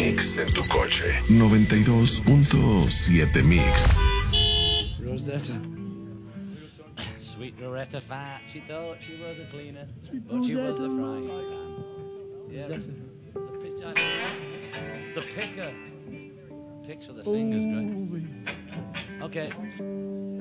mix en tu coche. 92.7 Mix. Rosetta. Sweet Loretta Fat, she thought she was a cleaner, but she was a frying pan. Yeah, the picker. Picks with the fingers, great. Okay.